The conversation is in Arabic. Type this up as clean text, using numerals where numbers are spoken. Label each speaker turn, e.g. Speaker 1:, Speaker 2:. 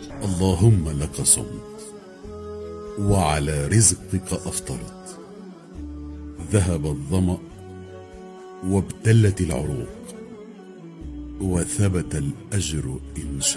Speaker 1: اللهم لك صمت وعلى رزقك أفطرت، ذهب الظمأ وابتلت العروق وثبت الأجر إن شاء